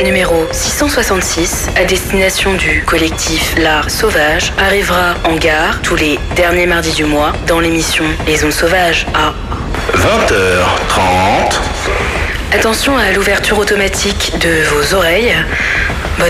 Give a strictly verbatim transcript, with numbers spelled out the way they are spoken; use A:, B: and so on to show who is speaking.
A: numéro six cent soixante-six, à destination du collectif L'Art Sauvage, arrivera en gare tous les derniers mardis du mois dans l'émission Les Zones Sauvages à
B: vingt heures trente.
A: Attention à l'ouverture automatique de vos oreilles. Bonne